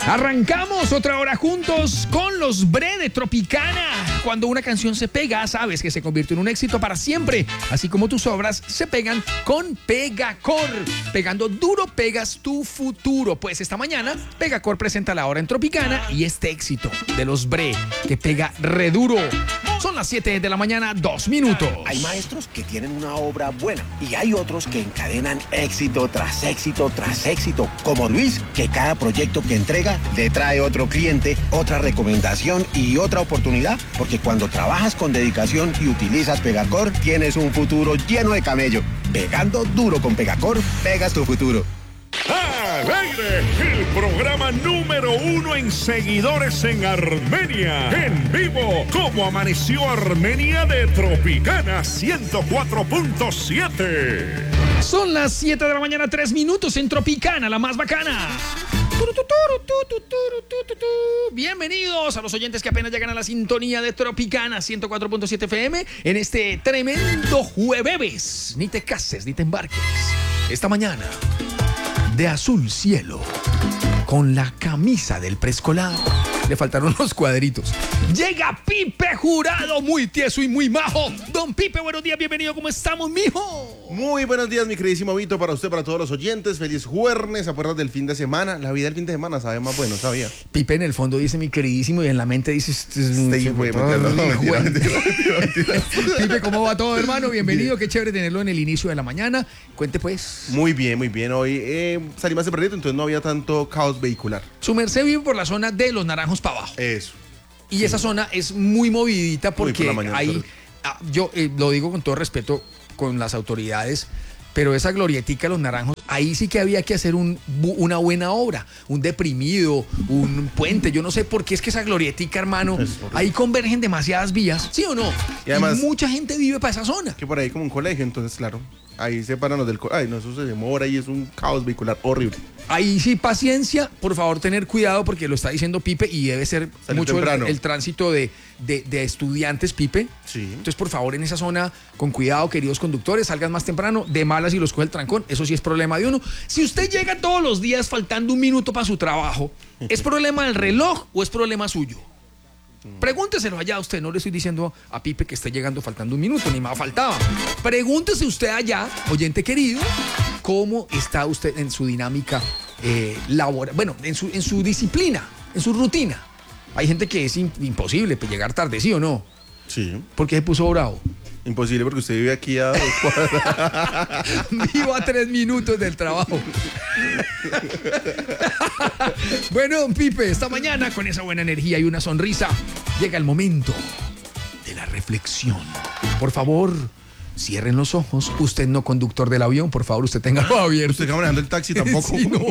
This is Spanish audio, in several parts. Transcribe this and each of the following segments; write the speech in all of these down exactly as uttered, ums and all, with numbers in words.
Arrancamos otra hora juntos con los Bre de Tropicana. Cuando una canción se pega, sabes que se convierte en un éxito para siempre. Así como tus obras se pegan con Pegacor. Pegando duro pegas tu futuro. Pues esta mañana Pegacor presenta la hora en Tropicana y este éxito de los Bre que pega re duro. Son las siete de la mañana, dos minutos. Hay maestros que tienen una obra buena y hay otros que encadenan éxito tras éxito tras éxito, como Luis, que cada proyecto que entrega le trae otro cliente, otra recomendación y otra oportunidad, porque cuando trabajas con dedicación y utilizas Pegacor, tienes un futuro lleno de camello. Pegando duro con Pegacor, pegas tu futuro. ¡Al aire! El programa número uno en seguidores en Armenia. En vivo, como amaneció Armenia de Tropicana ciento cuatro punto siete. Son las siete de la mañana, tres minutos en Tropicana, la más bacana. Bienvenidos a los oyentes que apenas llegan a la sintonía de Tropicana ciento cuatro punto siete F M en este tremendo jueves. Ni te cases, ni te embarques. Esta mañana, de azul cielo, con la camisa del preescolar. Le faltaron los cuadritos. Llega Pipe Jurado, muy tieso y muy majo. Don Pipe, buenos días, bienvenido. ¿Cómo estamos, mijo? Muy buenos días, mi queridísimo Vito, para usted, para todos los oyentes. Feliz jueves, a puertas del fin de semana. La vida del fin de semana sabe más bueno, sabía. Pipe en el fondo dice mi queridísimo y en la mente dice... Este hijo de Pipe, ¿cómo va todo, hermano? Bienvenido, qué chévere tenerlo en el inicio de la mañana. Cuente, pues. Muy bien, muy bien. Hoy eh, salí más tempranito, entonces no había tanto caos vehicular. Su merced vive por la zona de Los Naranjos para abajo. Eso. Y sí, esa zona es muy movidita porque por mañana, ahí, ah, yo eh, lo digo con todo respeto con las autoridades, pero esa glorietica de Los Naranjos, ahí sí que había que hacer un, una buena obra, un deprimido, un puente, yo no sé por qué es que esa glorietica, hermano, ahí convergen demasiadas vías, ¿sí o no? Y además, y mucha gente vive para esa zona. Que por ahí como un colegio, entonces claro, ahí separan los del colegio, ay no, eso se demora y es un caos vehicular horrible. Ahí sí, paciencia, por favor, tener cuidado porque lo está diciendo Pipe y debe ser Salir mucho el, el tránsito de, de, de estudiantes, Pipe. Sí. Entonces, por favor, en esa zona, con cuidado, queridos conductores, salgan más temprano, de malas y los coge el trancón, eso sí es problema de uno. Si usted llega todos los días faltando un minuto para su trabajo, ¿es problema del reloj o es problema suyo? Pregúnteselo allá a usted, no le estoy diciendo a Pipe que esté llegando faltando un minuto, ni más faltaba. Pregúntese usted allá, oyente querido, cómo está usted en su dinámica eh, laboral, bueno, en su, en su disciplina, en su rutina. Hay gente que es in, imposible pues, llegar tarde, ¿sí o no? Sí. ¿Por qué se puso bravo? Imposible porque usted vive aquí a dos cuadras. Vivo a tres minutos del trabajo. Bueno, don Pipe, esta mañana con esa buena energía y una sonrisa llega el momento de la reflexión. Por favor, cierren los ojos. Usted no conductor del avión, por favor, usted téngalo abierto. Usted está manejando el taxi tampoco. Sí, no.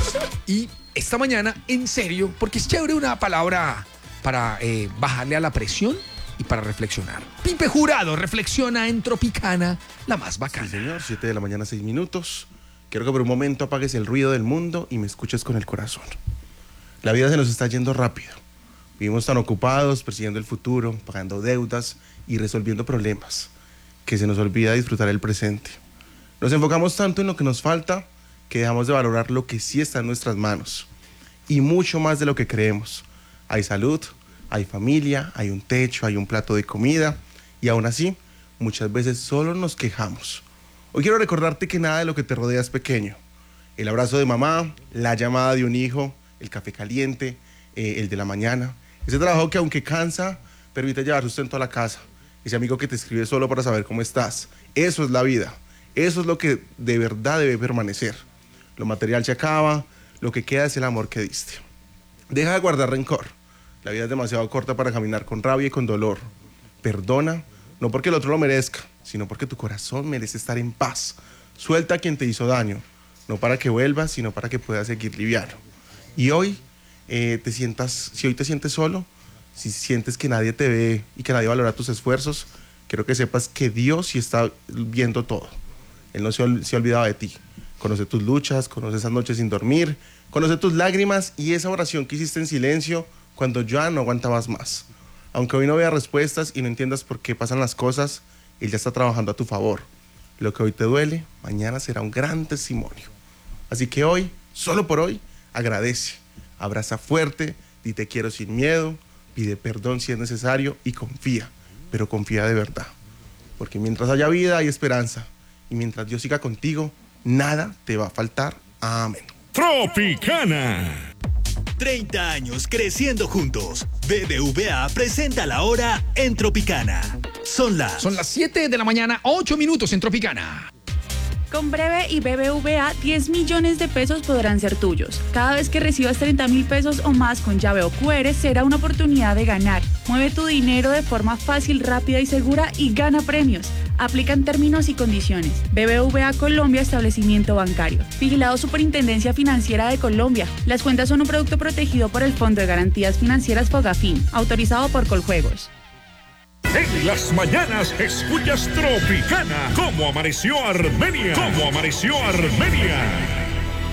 Y esta mañana, en serio, porque es chévere una palabra para eh, bajarle a la presión y para reflexionar. Pipe Jurado reflexiona en Tropicana, la más bacana. Sí, señor, siete de la mañana, seis minutos. Quiero que por un momento apagues el ruido del mundo y me escuches con el corazón. La vida se nos está yendo rápido. Vivimos tan ocupados, persiguiendo el futuro, pagando deudas y resolviendo problemas, que se nos olvida disfrutar el presente. Nos enfocamos tanto en lo que nos falta que dejamos de valorar lo que sí está en nuestras manos. Y mucho más de lo que creemos. Hay salud, hay familia, hay un techo, hay un plato de comida. Y aún así, muchas veces solo nos quejamos. Hoy quiero recordarte que nada de lo que te rodea es pequeño. El abrazo de mamá, la llamada de un hijo, el café caliente, eh, el de la mañana. Ese trabajo que aunque cansa, permite llevar sustento a la casa. Ese amigo que te escribe solo para saber cómo estás. Eso es la vida. Eso es lo que de verdad debe permanecer. Lo material se acaba, lo que queda es el amor que diste. Deja de guardar rencor. La vida es demasiado corta para caminar con rabia y con dolor. Perdona, no porque el otro lo merezca, sino porque tu corazón merece estar en paz. Suelta a quien te hizo daño, no para que vuelvas, sino para que puedas seguir liviano. Y hoy, eh, te sientas, si hoy te sientes solo, si sientes que nadie te ve y que nadie valora tus esfuerzos, quiero que sepas que Dios sí está viendo todo. Él no se, ol- se ha olvidado de ti. Conoce tus luchas, conoce esas noches sin dormir, conoce tus lágrimas y esa oración que hiciste en silencio cuando ya no aguantabas más. Aunque hoy no veas respuestas y no entiendas por qué pasan las cosas, Él ya está trabajando a tu favor. Lo que hoy te duele, mañana será un gran testimonio. Así que hoy, solo por hoy, agradece. Abraza fuerte, di te quiero sin miedo, pide perdón si es necesario y confía, pero confía de verdad. Porque mientras haya vida hay esperanza y mientras Dios siga contigo, nada te va a faltar. Amén. Tropicana. treinta años creciendo juntos. B B V A presenta la hora en Tropicana. Son las... Son las siete de la mañana, ocho minutos en Tropicana. Con Breve y B B V A, diez millones de pesos podrán ser tuyos. Cada vez que recibas treinta mil pesos o más con llave o Q R, será una oportunidad de ganar. Mueve tu dinero de forma fácil, rápida y segura y gana premios. Aplican términos y condiciones. B B V A Colombia, establecimiento bancario. Vigilado Superintendencia Financiera de Colombia. Las cuentas son un producto protegido por el Fondo de Garantías Financieras Fogafín, autorizado por Coljuegos. En las mañanas escuchas Tropicana. ¿Cómo amaneció Armenia? ¿Cómo amaneció Armenia?